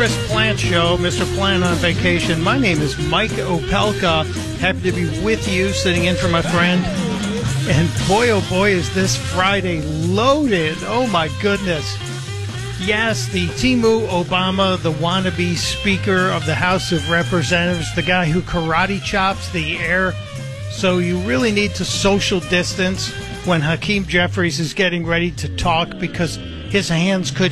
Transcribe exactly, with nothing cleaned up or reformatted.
Chris Plant Show, Mister Plant on vacation. My name is Mike Opelka. Happy to be with you, sitting in for my friend. And boy, oh boy, is this Friday loaded. Oh my goodness. Yes, the Timu Obama, the wannabe Speaker of the House of Representatives, the guy who karate chops the air. So you really need to social distance when Hakeem Jeffries is getting ready to talk, because his hands could